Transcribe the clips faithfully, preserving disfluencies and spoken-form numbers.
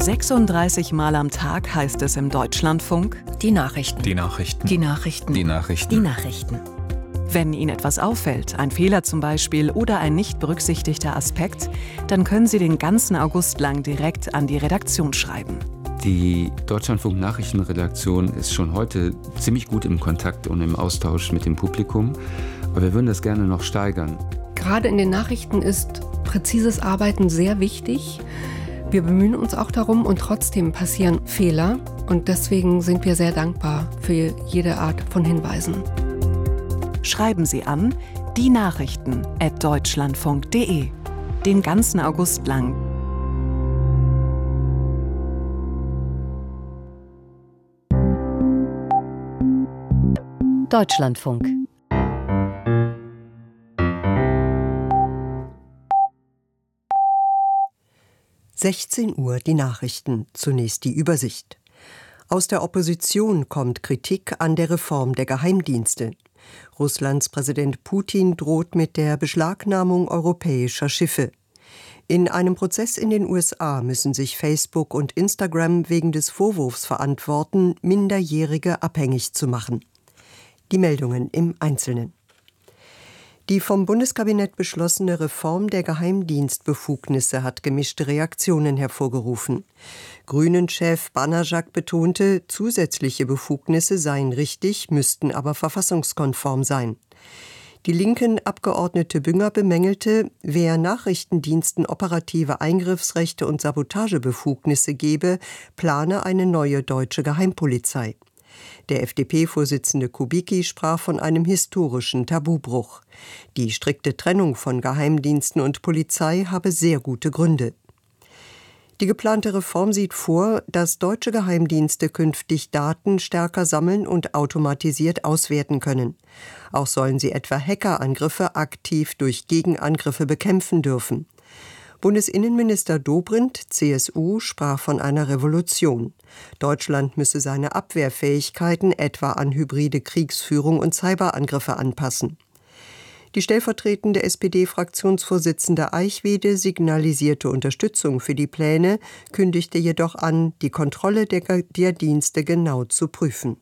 sechsunddreißig Mal am Tag heißt es im Deutschlandfunk: Die Nachrichten. Die Nachrichten. Die Nachrichten. Die Nachrichten. Die Nachrichten. Wenn Ihnen etwas auffällt, ein Fehler zum Beispiel oder ein nicht berücksichtigter Aspekt, dann können Sie den ganzen August lang direkt an die Redaktion schreiben. Die Deutschlandfunk-Nachrichtenredaktion ist schon heute ziemlich gut im Kontakt und im Austausch mit dem Publikum, aber wir würden das gerne noch steigern. Gerade in den Nachrichten ist präzises Arbeiten sehr wichtig. Wir bemühen uns auch darum und trotzdem passieren Fehler. Und deswegen sind wir sehr dankbar für jede Art von Hinweisen. Schreiben Sie an die Nachrichten at deutschlandfunk punkt de. Den ganzen August lang. Deutschlandfunk. sechzehn Uhr die Nachrichten, zunächst die Übersicht. Aus der Opposition kommt Kritik an der Reform der Geheimdienste. Russlands Präsident Putin droht mit der Beschlagnahmung europäischer Schiffe. In einem Prozess in den U S A müssen sich Facebook und Instagram wegen des Vorwurfs verantworten, Minderjährige abhängig zu machen. Die Meldungen im Einzelnen. Die vom Bundeskabinett beschlossene Reform der Geheimdienstbefugnisse hat gemischte Reaktionen hervorgerufen. Grünen-Chef Banajak betonte, zusätzliche Befugnisse seien richtig, müssten aber verfassungskonform sein. Die linken Abgeordnete Bünger bemängelte, wer Nachrichtendiensten operative Eingriffsrechte und Sabotagebefugnisse gebe, plane eine neue deutsche Geheimpolizei. Der F D P-Vorsitzende Kubicki sprach von einem historischen Tabubruch. Die strikte Trennung von Geheimdiensten und Polizei habe sehr gute Gründe. Die geplante Reform sieht vor, dass deutsche Geheimdienste künftig Daten stärker sammeln und automatisiert auswerten können. Auch sollen sie etwa Hackerangriffe aktiv durch Gegenangriffe bekämpfen dürfen. Bundesinnenminister Dobrindt, C S U, sprach von einer Revolution. Deutschland müsse seine Abwehrfähigkeiten etwa an hybride Kriegsführung und Cyberangriffe anpassen. Die stellvertretende S P D-Fraktionsvorsitzende Eichwede signalisierte Unterstützung für die Pläne, kündigte jedoch an, die Kontrolle der, der Dienste genau zu prüfen.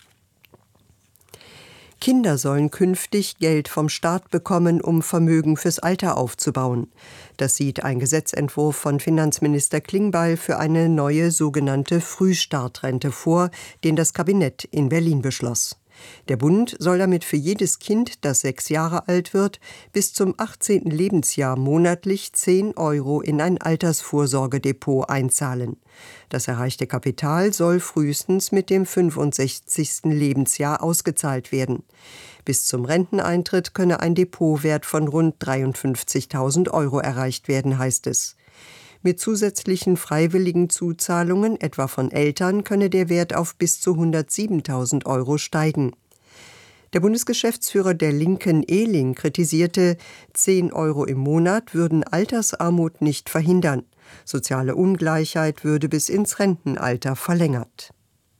Kinder sollen künftig Geld vom Staat bekommen, um Vermögen fürs Alter aufzubauen. Das sieht ein Gesetzentwurf von Finanzminister Klingbeil für eine neue sogenannte Frühstartrente vor, den das Kabinett in Berlin beschloss. Der Bund soll damit für jedes Kind, das sechs Jahre alt wird, bis zum achtzehnten Lebensjahr monatlich zehn Euro in ein Altersvorsorgedepot einzahlen. Das erreichte Kapital soll frühestens mit dem fünfundsechzigsten Lebensjahr ausgezahlt werden. Bis zum Renteneintritt könne ein Depotwert von rund dreiundfünfzigtausend Euro erreicht werden, heißt es. Mit zusätzlichen freiwilligen Zuzahlungen, etwa von Eltern, könne der Wert auf bis zu hundertsiebentausend Euro steigen. Der Bundesgeschäftsführer der Linken Ehling kritisierte, zehn Euro im Monat würden Altersarmut nicht verhindern. Soziale Ungleichheit würde bis ins Rentenalter verlängert.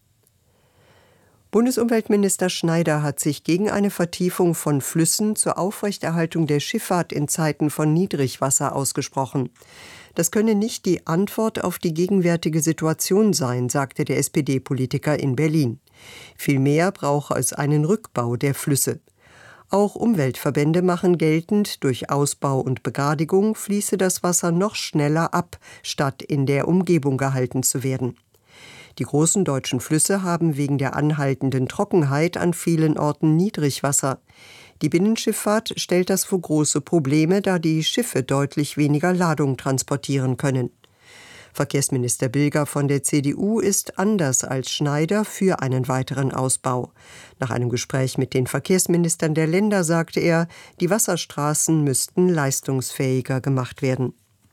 Bundesumweltminister Schneider hat sich gegen eine Vertiefung von Flüssen zur Aufrechterhaltung der Schifffahrt in Zeiten von Niedrigwasser ausgesprochen. Das könne nicht die Antwort auf die gegenwärtige Situation sein, sagte der S P D-Politiker in Berlin. Vielmehr brauche es einen Rückbau der Flüsse. Auch Umweltverbände machen geltend, durch Ausbau und Begradigung fließe das Wasser noch schneller ab, statt in der Umgebung gehalten zu werden. Die großen deutschen Flüsse haben wegen der anhaltenden Trockenheit an vielen Orten Niedrigwasser. Die Binnenschifffahrt stellt das vor große Probleme, da die Schiffe deutlich weniger Ladung transportieren können. Verkehrsminister Bilger von der C D U ist anders als Schneider für einen weiteren Ausbau. Nach einem Gespräch mit den Verkehrsministern der Länder sagte er, die Wasserstraßen müssten leistungsfähiger gemacht werden.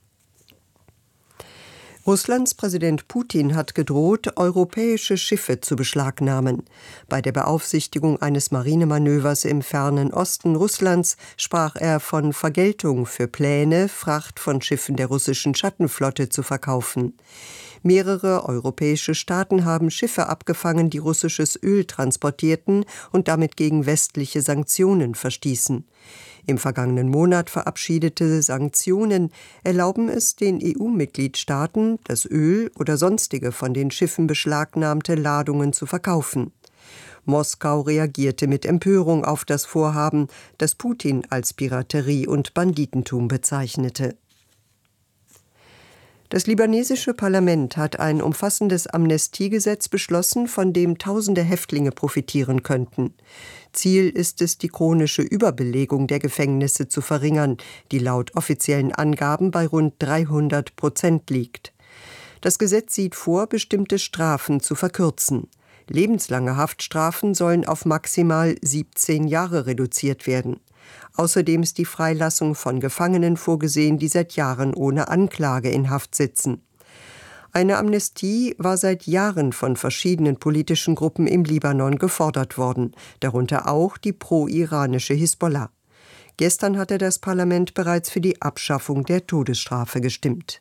Russlands Präsident Putin hat gedroht, europäische Schiffe zu beschlagnahmen. Bei der Beaufsichtigung eines Marinemanövers im fernen Osten Russlands sprach er von Vergeltung für Pläne, Fracht von Schiffen der russischen Schattenflotte zu verkaufen. Mehrere europäische Staaten haben Schiffe abgefangen, die russisches Öl transportierten und damit gegen westliche Sanktionen verstießen. Im vergangenen Monat verabschiedete Sanktionen erlauben es den E U-Mitgliedstaaten, das Öl oder sonstige von den Schiffen beschlagnahmte Ladungen zu verkaufen. Moskau reagierte mit Empörung auf das Vorhaben, das Putin als Piraterie und Banditentum bezeichnete. Das libanesische Parlament hat ein umfassendes Amnestiegesetz beschlossen, von dem tausende Häftlinge profitieren könnten. Ziel ist es, die chronische Überbelegung der Gefängnisse zu verringern, die laut offiziellen Angaben bei rund dreihundert Prozent liegt. Das Gesetz sieht vor, bestimmte Strafen zu verkürzen. Lebenslange Haftstrafen sollen auf maximal siebzehn Jahre reduziert werden. Außerdem ist die Freilassung von Gefangenen vorgesehen, die seit Jahren ohne Anklage in Haft sitzen. Eine Amnestie war seit Jahren von verschiedenen politischen Gruppen im Libanon gefordert worden, darunter auch die pro-iranische Hisbollah. Gestern hatte das Parlament bereits für die Abschaffung der Todesstrafe gestimmt.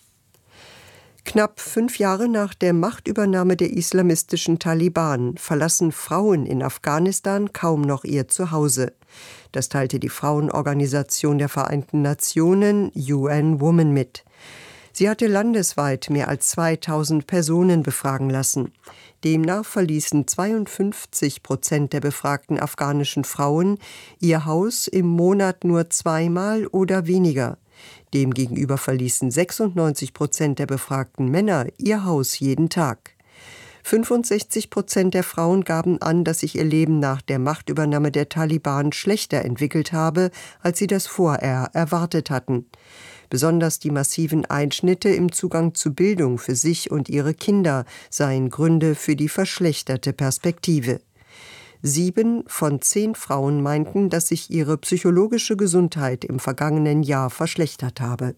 Knapp fünf Jahre nach der Machtübernahme der islamistischen Taliban verlassen Frauen in Afghanistan kaum noch ihr Zuhause. Das teilte die Frauenorganisation der Vereinten Nationen U N Women mit. Sie hatte landesweit mehr als zweitausend Personen befragen lassen. Demnach verließen zweiundfünfzig Prozent der befragten afghanischen Frauen ihr Haus im Monat nur zweimal oder weniger. Demgegenüber verließen sechsundneunzig Prozent der befragten Männer ihr Haus jeden Tag. fünfundsechzig Prozent der Frauen gaben an, dass sich ihr Leben nach der Machtübernahme der Taliban schlechter entwickelt habe, als sie das vorher erwartet hatten. Besonders die massiven Einschnitte im Zugang zu Bildung für sich und ihre Kinder seien Gründe für die verschlechterte Perspektive. Sieben von zehn Frauen meinten, dass sich ihre psychologische Gesundheit im vergangenen Jahr verschlechtert habe.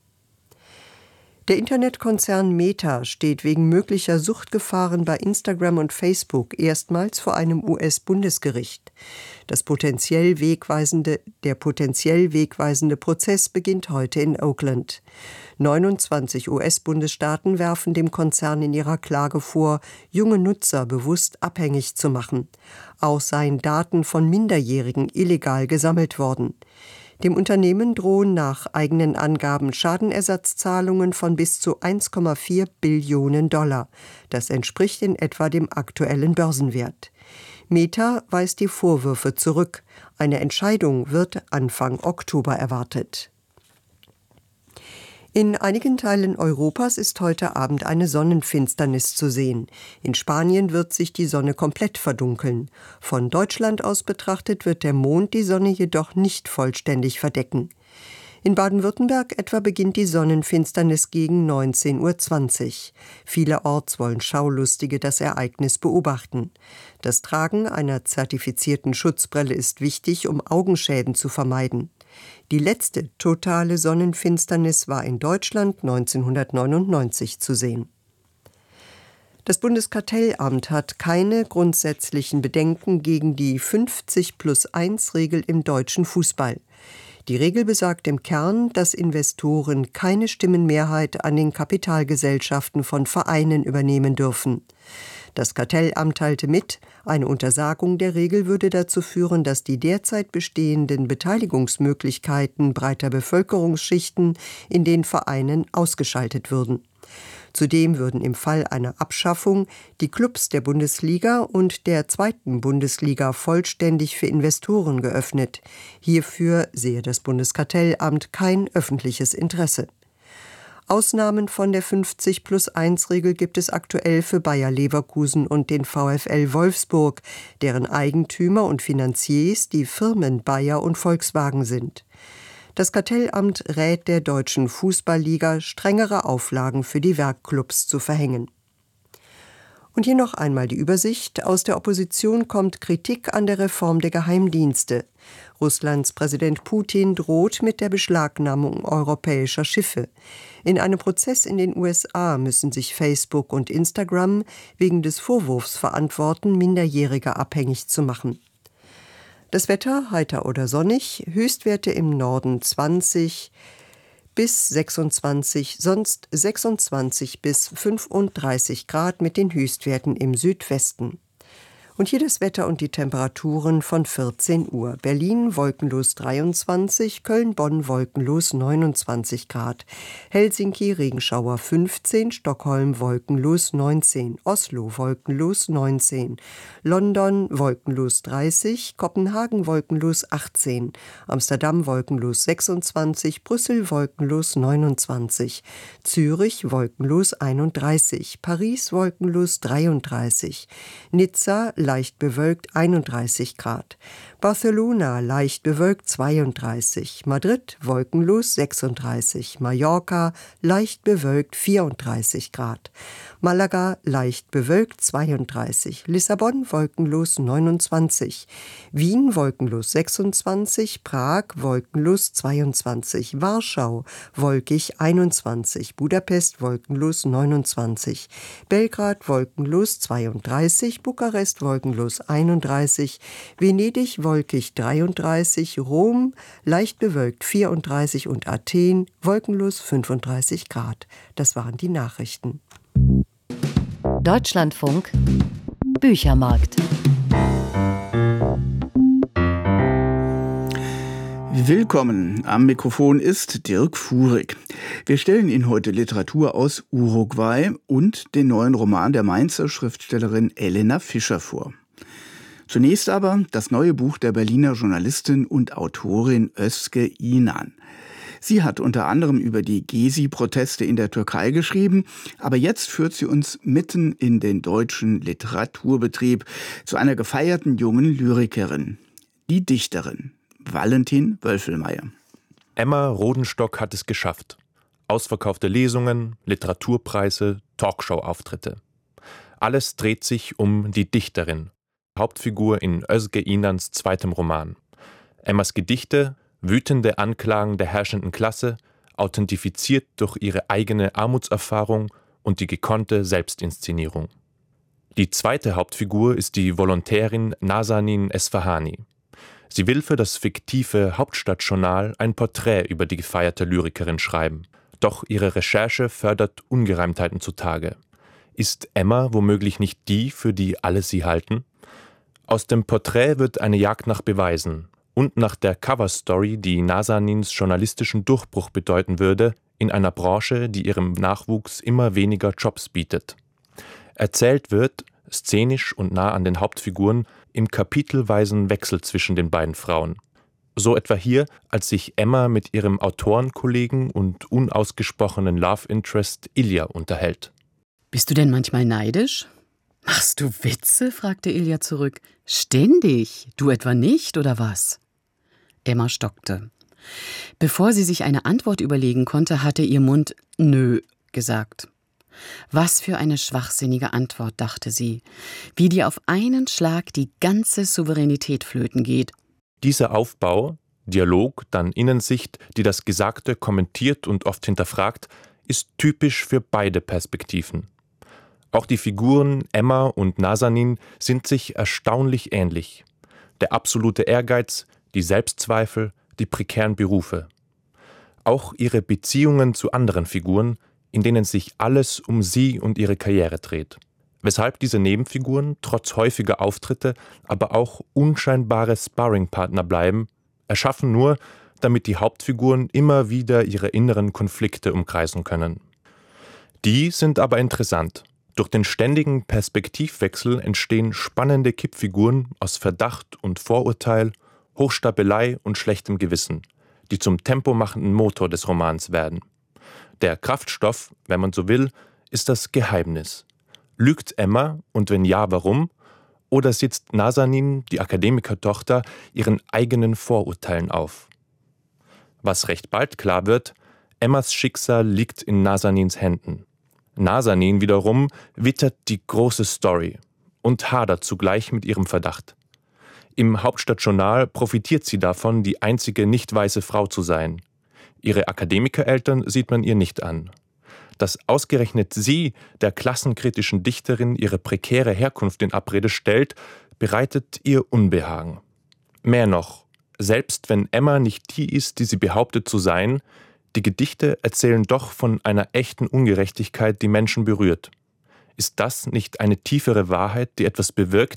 Der Internetkonzern Meta steht wegen möglicher Suchtgefahren bei Instagram und Facebook erstmals vor einem U S-Bundesgericht. Das potenziell wegweisende, der potenziell wegweisende Prozess beginnt heute in Oakland. neunundzwanzig U S-Bundesstaaten werfen dem Konzern in ihrer Klage vor, junge Nutzer bewusst abhängig zu machen. Auch seien Daten von Minderjährigen illegal gesammelt worden. Dem Unternehmen drohen nach eigenen Angaben Schadenersatzzahlungen von bis zu eins Komma vier Billionen Dollar. Das entspricht in etwa dem aktuellen Börsenwert. Meta weist die Vorwürfe zurück. Eine Entscheidung wird Anfang Oktober erwartet. In einigen Teilen Europas ist heute Abend eine Sonnenfinsternis zu sehen. In Spanien wird sich die Sonne komplett verdunkeln. Von Deutschland aus betrachtet wird der Mond die Sonne jedoch nicht vollständig verdecken. In Baden-Württemberg etwa beginnt die Sonnenfinsternis gegen neunzehn Uhr zwanzig. Vielerorts wollen Schaulustige das Ereignis beobachten. Das Tragen einer zertifizierten Schutzbrille ist wichtig, um Augenschäden zu vermeiden. Die letzte totale Sonnenfinsternis war in Deutschland neunzehnhundertneunundneunzig zu sehen. Das Bundeskartellamt hat keine grundsätzlichen Bedenken gegen die fünfzig plus eins Regel im deutschen Fußball. Die Regel besagt im Kern, dass Investoren keine Stimmenmehrheit an den Kapitalgesellschaften von Vereinen übernehmen dürfen. Das Kartellamt teilte mit, eine Untersagung der Regel würde dazu führen, dass die derzeit bestehenden Beteiligungsmöglichkeiten breiter Bevölkerungsschichten in den Vereinen ausgeschaltet würden. Zudem würden im Fall einer Abschaffung die Clubs der Bundesliga und der zweiten Bundesliga vollständig für Investoren geöffnet. Hierfür sehe das Bundeskartellamt kein öffentliches Interesse. Ausnahmen von der fünfzig plus eins Regel gibt es aktuell für Bayer Leverkusen und den VfL Wolfsburg, deren Eigentümer und Finanziers die Firmen Bayer und Volkswagen sind. Das Kartellamt rät der Deutschen Fußballliga, strengere Auflagen für die Werkclubs zu verhängen. Und hier noch einmal die Übersicht. Aus der Opposition kommt Kritik an der Reform der Geheimdienste. Russlands Präsident Putin droht mit der Beschlagnahmung europäischer Schiffe. In einem Prozess in den U S A müssen sich Facebook und Instagram wegen des Vorwurfs verantworten, Minderjährige abhängig zu machen. Das Wetter heiter oder sonnig, Höchstwerte im Norden zwanzig bis sechsundzwanzig, sonst sechsundzwanzig bis fünfunddreißig Grad mit den Höchstwerten im Südwesten. Und hier das Wetter und die Temperaturen von vierzehn Uhr. Berlin wolkenlos dreiundzwanzig, Köln-Bonn wolkenlos neunundzwanzig Grad, Helsinki Regenschauer fünfzehn, Stockholm wolkenlos neunzehn, Oslo wolkenlos neunzehn, London wolkenlos dreißig, Kopenhagen wolkenlos achtzehn, Amsterdam wolkenlos sechsundzwanzig, Brüssel wolkenlos neunundzwanzig, Zürich wolkenlos einunddreißig, Paris wolkenlos dreiunddreißig, Nizza leicht bewölkt einunddreißig Grad, Barcelona leicht bewölkt zweiunddreißig, Madrid wolkenlos sechsunddreißig, Mallorca leicht bewölkt vierunddreißig Grad, Malaga leicht bewölkt zweiunddreißig, Lissabon wolkenlos neunundzwanzig, Wien wolkenlos sechsundzwanzig, Prag wolkenlos zweiundzwanzig, Warschau wolkig einundzwanzig, Budapest wolkenlos neunundzwanzig, Belgrad wolkenlos zweiunddreißig, Bukarest wolkenlos einunddreißig, Venedig wolkig dreiunddreißig, Rom leicht bewölkt vierunddreißig und Athen wolkenlos fünfunddreißig Grad. Das waren die Nachrichten. Deutschlandfunk Büchermarkt. Willkommen, am Mikrofon ist Dirk Fuhrig. Wir stellen Ihnen heute Literatur aus Uruguay und den neuen Roman der Mainzer Schriftstellerin Elena Fischer vor. Zunächst aber das neue Buch der Berliner Journalistin und Autorin Özge İnan. Sie hat unter anderem über die Gezi-Proteste in der Türkei geschrieben, aber jetzt führt sie uns mitten in den deutschen Literaturbetrieb zu einer gefeierten jungen Lyrikerin, die Dichterin Valentin Wölfelmeier. Emma Rodenstock hat es geschafft. Ausverkaufte Lesungen, Literaturpreise, Talkshow-Auftritte. Alles dreht sich um die Dichterin, Hauptfigur in Özge İnans zweitem Roman. Emmas Gedichte, wütende Anklagen der herrschenden Klasse, authentifiziert durch ihre eigene Armutserfahrung und die gekonnte Selbstinszenierung. Die zweite Hauptfigur ist die Volontärin Nazanin Esfahani. Sie will für das fiktive Hauptstadtjournal ein Porträt über die gefeierte Lyrikerin schreiben. Doch ihre Recherche fördert Ungereimtheiten zutage. Ist Emma womöglich nicht die, für die alle sie halten? Aus dem Porträt wird eine Jagd nach Beweisen und nach der Coverstory, die Nazanins journalistischen Durchbruch bedeuten würde, in einer Branche, die ihrem Nachwuchs immer weniger Jobs bietet. Erzählt wird, szenisch und nah an den Hauptfiguren, im kapitelweisen Wechsel zwischen den beiden Frauen. So etwa hier, als sich Emma mit ihrem Autorenkollegen und unausgesprochenen Love Interest Ilja unterhält. »Bist du denn manchmal neidisch?« »Machst du Witze?« fragte Ilja zurück. »Ständig? Du etwa nicht, oder was?« Emma stockte. Bevor sie sich eine Antwort überlegen konnte, hatte ihr Mund »Nö« gesagt. Was für eine schwachsinnige Antwort, dachte sie, wie dir auf einen Schlag die ganze Souveränität flöten geht. Dieser Aufbau, Dialog, dann Innensicht, die das Gesagte kommentiert und oft hinterfragt, ist typisch für beide Perspektiven. Auch die Figuren Emma und Nazanin sind sich erstaunlich ähnlich. Der absolute Ehrgeiz, die Selbstzweifel, die prekären Berufe. Auch ihre Beziehungen zu anderen Figuren, in denen sich alles um sie und ihre Karriere dreht. Weshalb diese Nebenfiguren trotz häufiger Auftritte aber auch unscheinbare Sparringpartner bleiben, erschaffen nur, damit die Hauptfiguren immer wieder ihre inneren Konflikte umkreisen können. Die sind aber interessant. Durch den ständigen Perspektivwechsel entstehen spannende Kippfiguren aus Verdacht und Vorurteil, Hochstapelei und schlechtem Gewissen, die zum tempomachenden Motor des Romans werden. Der Kraftstoff, wenn man so will, ist das Geheimnis. Lügt Emma, und wenn ja, warum? Oder sitzt Nazanin, die Akademikertochter, ihren eigenen Vorurteilen auf? Was recht bald klar wird, Emmas Schicksal liegt in Nazanins Händen. Nazanin wiederum wittert die große Story und hadert zugleich mit ihrem Verdacht. Im Hauptstadtjournal profitiert sie davon, die einzige nicht weiße Frau zu sein. Ihre Akademikereltern sieht man ihr nicht an. Dass ausgerechnet sie, der klassenkritischen Dichterin, ihre prekäre Herkunft in Abrede stellt, bereitet ihr Unbehagen. Mehr noch, selbst wenn Emma nicht die ist, die sie behauptet zu sein, die Gedichte erzählen doch von einer echten Ungerechtigkeit, die Menschen berührt. Ist das nicht eine tiefere Wahrheit, die etwas bewirkt,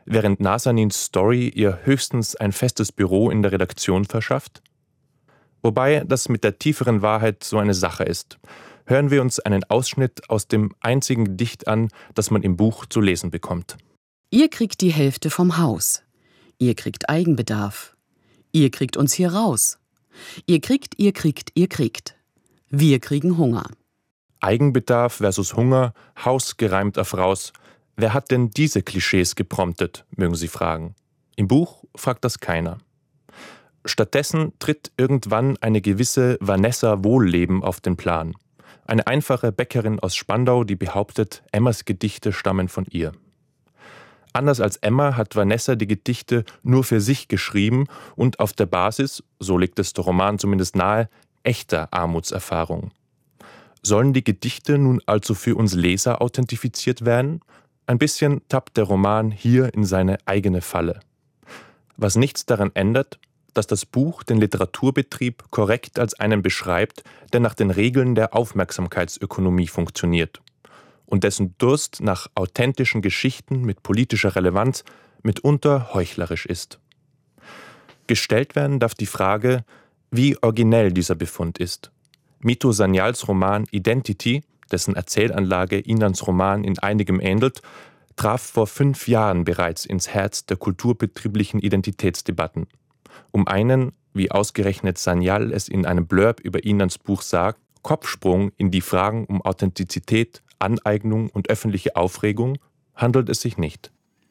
während Nasanins Story ihr höchstens ein festes Büro in der Redaktion verschafft? Wobei das mit der tieferen Wahrheit so eine Sache ist. Hören wir uns einen Ausschnitt aus dem einzigen Gedicht an, das man im Buch zu lesen bekommt. Ihr kriegt die Hälfte vom Haus. Ihr kriegt Eigenbedarf. Ihr kriegt uns hier raus. Ihr kriegt, ihr kriegt, ihr kriegt. Wir kriegen Hunger. Eigenbedarf versus Hunger, Haus gereimt auf raus. Wer hat denn diese Klischees gepromptet, mögen Sie fragen. Im Buch fragt das keiner. Stattdessen tritt irgendwann eine gewisse Vanessa Wohlleben auf den Plan. Eine einfache Bäckerin aus Spandau, die behauptet, Emmas Gedichte stammen von ihr. Anders als Emma hat Vanessa die Gedichte nur für sich geschrieben und auf der Basis, so legt es der Roman zumindest nahe, echter Armutserfahrung. Sollen die Gedichte nun also für uns Leser authentifiziert werden? Ein bisschen tappt der Roman hier in seine eigene Falle. Was nichts daran ändert, dass das Buch den Literaturbetrieb korrekt als einen beschreibt, der nach den Regeln der Aufmerksamkeitsökonomie funktioniert und dessen Durst nach authentischen Geschichten mit politischer Relevanz mitunter heuchlerisch ist. Gestellt werden darf die Frage, wie originell dieser Befund ist. Mito Sanyals Roman Identity, dessen Erzählanlage Inans Roman in einigem ähnelt, traf vor fünf Jahren bereits ins Herz der kulturbetrieblichen Identitätsdebatten. Um einen, wie ausgerechnet Sanyal es in einem Blurb über Inans Buch sagt, Kopfsprung in die Fragen um Authentizität, Aneignung und öffentliche Aufregung handelt es sich nicht.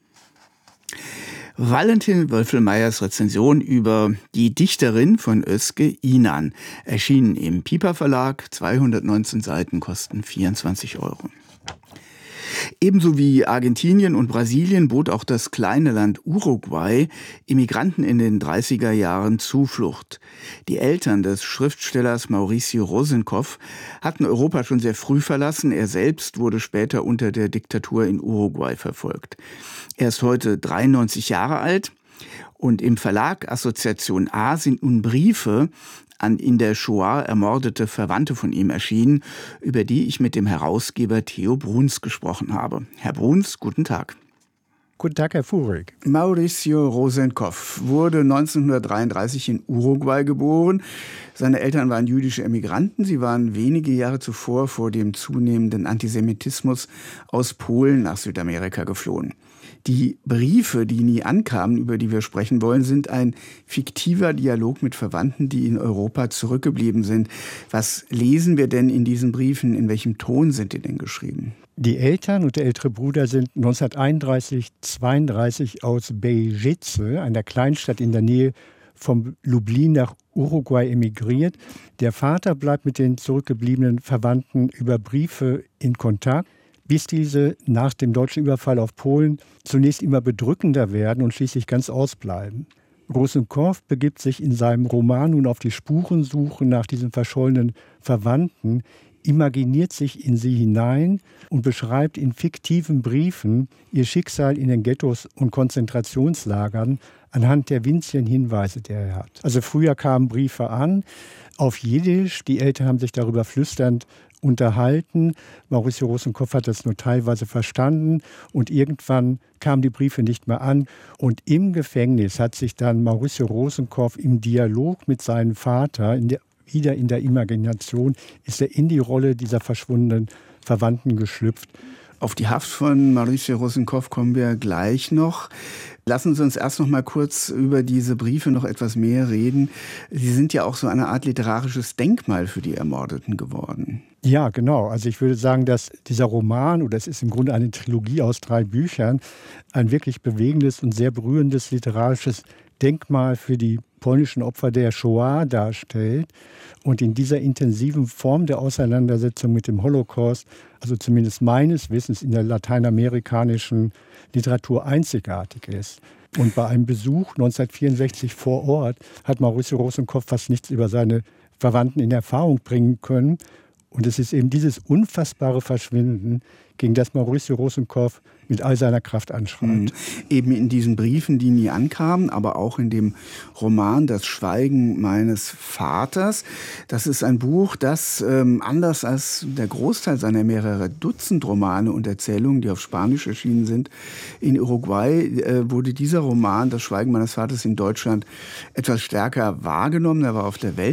Valentin Wölfelmeyers Rezension über Die Dichterin von Özge Inan, erschienen im Piper Verlag, zweihundertneunzehn Seiten, kosten vierundzwanzig Euro. Ebenso wie Argentinien und Brasilien bot auch das kleine Land Uruguay Immigranten in den dreißiger Jahren Zuflucht. Die Eltern des Schriftstellers Mauricio Rosenkopf hatten Europa schon sehr früh verlassen. Er selbst wurde später unter der Diktatur in Uruguay verfolgt. Er ist heute dreiundneunzig Jahre alt und im Verlag Assoziation A sind nun Briefe an in der Shoah ermordete Verwandte von ihm erschienen, über die ich mit dem Herausgeber Theo Bruns gesprochen habe. Herr Bruns, guten Tag. Guten Tag, Herr Fuhrig. Mauricio Rosenkopf wurde neunzehnhundertdreiunddreißig in Uruguay geboren. Seine Eltern waren jüdische Emigranten. Sie waren wenige Jahre zuvor vor dem zunehmenden Antisemitismus aus Polen nach Südamerika geflohen. Die Briefe, die nie ankamen, über die wir sprechen wollen, sind ein fiktiver Dialog mit Verwandten, die in Europa zurückgeblieben sind. Was lesen wir denn in diesen Briefen? In welchem Ton sind die denn geschrieben? Die Eltern und der ältere Bruder sind neunzehnhunderteinunddreißig zweiunddreißig aus Bejitze, einer Kleinstadt in der Nähe von Lublin, nach Uruguay emigriert. Der Vater bleibt mit den zurückgebliebenen Verwandten über Briefe in Kontakt, bis diese nach dem deutschen Überfall auf Polen zunächst immer bedrückender werden und schließlich ganz ausbleiben. Rosenkopf begibt sich in seinem Roman nun auf die Spurensuche nach diesen verschollenen Verwandten, imaginiert sich in sie hinein und beschreibt in fiktiven Briefen ihr Schicksal in den Ghettos und Konzentrationslagern anhand der winzigen Hinweise, die er hat. Also früher kamen Briefe an auf Jiddisch, die Eltern haben sich darüber flüsternd unterhalten. Mauricio Rosenkopf hat das nur teilweise verstanden und irgendwann kamen die Briefe nicht mehr an. Und im Gefängnis hat sich dann Mauricio Rosenkopf im Dialog mit seinem Vater, in der, wieder in der Imagination, ist er in die Rolle dieser verschwundenen Verwandten geschlüpft. Auf die Haft von Mauricio Rosenkopf kommen wir gleich noch. Lassen Sie uns erst noch mal kurz über diese Briefe noch etwas mehr reden. Sie sind ja auch so eine Art literarisches Denkmal für die Ermordeten geworden. Ja, genau. Also ich würde sagen, dass dieser Roman, oder es ist im Grunde eine Trilogie aus drei Büchern, ein wirklich bewegendes und sehr berührendes literarisches Denkmal für die polnischen Opfer der Shoah darstellt und in dieser intensiven Form der Auseinandersetzung mit dem Holocaust, also zumindest meines Wissens in der lateinamerikanischen Literatur einzigartig ist. Und bei einem Besuch neunzehnhundertvierundsechzig vor Ort hat Mauricio Rosenkopf fast nichts über seine Verwandten in Erfahrung bringen können. Und es ist eben dieses unfassbare Verschwinden gegen das Mauricio Rosenkopf mit all seiner Kraft anschreibt. Mhm. Eben in diesen Briefen, die nie ankamen, aber auch in dem Roman Das Schweigen meines Vaters. Das ist ein Buch, das ähm, anders als der Großteil seiner mehrere Dutzend Romane und Erzählungen, die auf Spanisch erschienen sind, in Uruguay äh, wurde dieser Roman Das Schweigen meines Vaters in Deutschland etwas stärker wahrgenommen. Er war auf der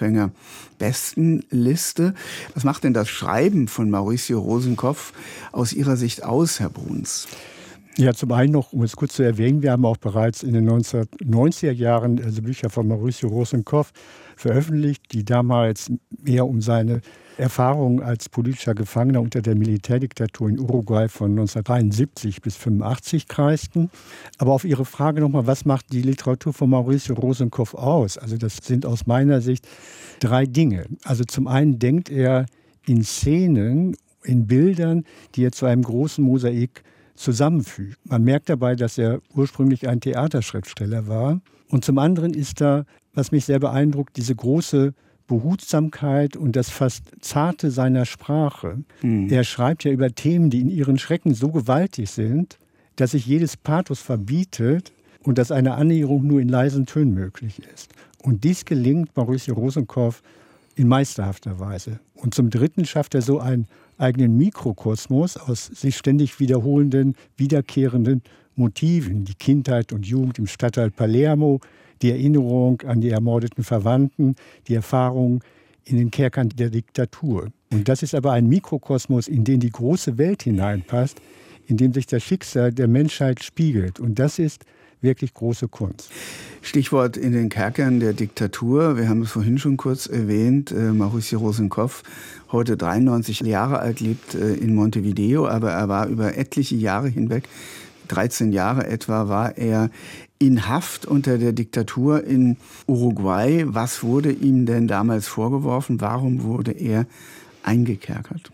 Weltempfänger-Bestenliste. Was macht denn das Schreiben von Mauricio Rosenkopf aus Ihrer Sicht aus, Herr Bruns? Ja, zum einen noch, um es kurz zu erwähnen, wir haben auch bereits in den neunzehnhundertneunziger Jahren also Bücher von Mauricio Rosenkopf veröffentlicht, die damals mehr um seine Erfahrungen als politischer Gefangener unter der Militärdiktatur in Uruguay von neunzehnhundertdreiundsiebzig bis fünfundachtzig kreisten. Aber auf Ihre Frage nochmal, was macht die Literatur von Mauricio Rosenkopf aus? Also das sind aus meiner Sicht drei Dinge. Also zum einen denkt er in Szenen, in Bildern, die er zu einem großen Mosaik zusammenfügt. Man merkt dabei, dass er ursprünglich ein Theaterschriftsteller war. Und zum anderen ist da, was mich sehr beeindruckt, diese große Behutsamkeit und das fast Zarte seiner Sprache. Mhm. Er schreibt ja über Themen, die in ihren Schrecken so gewaltig sind, dass sich jedes Pathos verbietet und dass eine Annäherung nur in leisen Tönen möglich ist. Und dies gelingt Mauricio Rosenkopf in meisterhafter Weise. Und zum Dritten schafft er so einen eigenen Mikrokosmos aus sich ständig wiederholenden, wiederkehrenden Motiven. Die Kindheit und Jugend im Stadtteil Palermo, die Erinnerung an die ermordeten Verwandten, die Erfahrung in den Kerkern der Diktatur. Und das ist aber ein Mikrokosmos, in den die große Welt hineinpasst, in dem sich das Schicksal der Menschheit spiegelt. Und das ist wirklich große Kunst. Stichwort in den Kerkern der Diktatur. Wir haben es vorhin schon kurz erwähnt. Äh, Mauricio Rosenkopf, heute dreiundneunzig Jahre alt, lebt äh, in Montevideo, aber er war über etliche Jahre hinweg, dreizehn Jahre etwa, war er in Haft unter der Diktatur in Uruguay. Was wurde ihm denn damals vorgeworfen? Warum wurde er eingekerkert?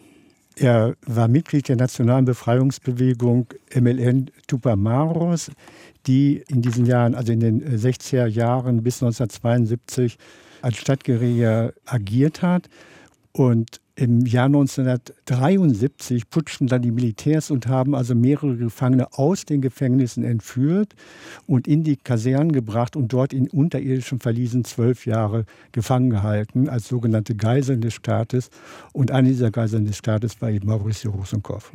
Er war Mitglied der Nationalen Befreiungsbewegung M L N Tupamaros, die in diesen Jahren, also in den sechziger Jahren bis neunzehnhundertzweiundsiebzig als Stadtguerilla agiert hat. Und im Jahr neunzehnhundertdreiundsiebzig putschten dann die Militärs und haben also mehrere Gefangene aus den Gefängnissen entführt und in die Kasernen gebracht und dort in unterirdischen Verliesen zwölf Jahre gefangen gehalten als sogenannte Geiseln des Staates. Und eine dieser Geiseln des Staates war eben Mauricio Rosenkopf.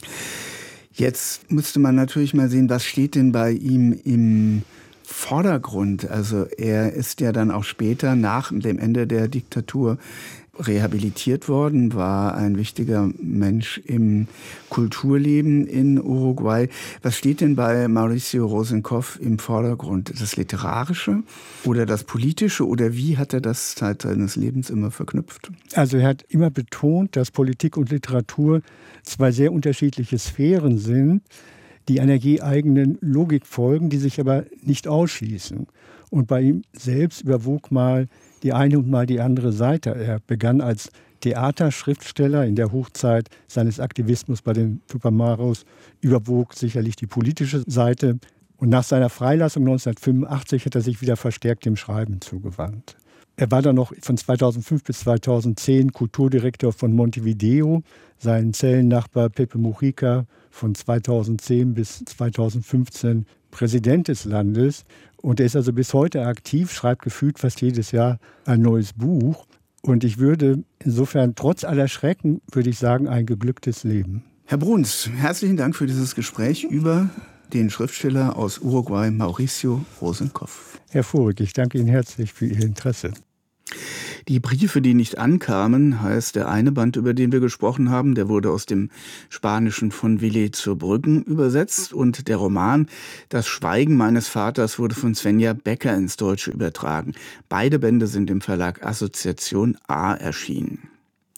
Jetzt müsste man natürlich mal sehen, was steht denn bei ihm im Vordergrund? Also er ist ja dann auch später nach dem Ende der Diktatur rehabilitiert worden, war ein wichtiger Mensch im Kulturleben in Uruguay. Was steht denn bei Mauricio Rosenkopf im Vordergrund? Das Literarische oder das Politische, oder wie hat er das Zeit seines Lebens immer verknüpft? Also er hat immer betont, dass Politik und Literatur zwei sehr unterschiedliche Sphären sind, die einer je eigenen Logik folgen, die sich aber nicht ausschließen. Und bei ihm selbst überwog mal die eine und mal die andere Seite. Er begann als Theaterschriftsteller in der Hochzeit seines Aktivismus bei den Tupamaros, überwog sicherlich die politische Seite. Und nach seiner Freilassung neunzehnhundertfünfundachtzig hat er sich wieder verstärkt dem Schreiben zugewandt. Er war dann noch von zweitausendfünf bis zweitausendzehn Kulturdirektor von Montevideo. Sein Zellennachbar Pepe Mujica von zweitausendzehn bis zweitausendfünfzehn Präsident des Landes. Und er ist also bis heute aktiv, schreibt gefühlt fast jedes Jahr ein neues Buch. Und ich würde insofern, trotz aller Schrecken, würde ich sagen, ein geglücktes Leben. Herr Bruns, herzlichen Dank für dieses Gespräch über den Schriftsteller aus Uruguay, Mauricio Rosenkopf. Herr Vorig, ich danke Ihnen herzlich für Ihr Interesse. Die Briefe, die nicht ankamen, heißt der eine Band, über den wir gesprochen haben. Der wurde aus dem Spanischen von Willi zur Brüggen übersetzt. Und der Roman Das Schweigen meines Vaters wurde von Svenja Becker ins Deutsche übertragen. Beide Bände sind im Verlag Assoziation A erschienen.